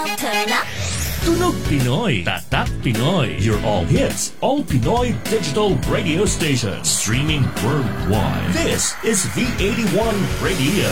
turn up. Tunog Pinoy, Tatak Pinoy. Your all hits, all Pinoy digital radio station. Streaming worldwide. This is V81 Radio.